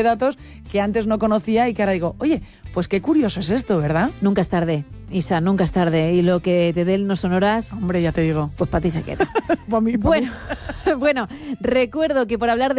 de datos que antes no conocía y que ahora digo, oye, pues qué curioso es esto, ¿verdad? Nunca es tarde, Isa, nunca es tarde. Y lo que te den no son horas, Hombre, ya te digo. pues para ti se queda. Pa' mí. Bueno, recuerdo que por hablar de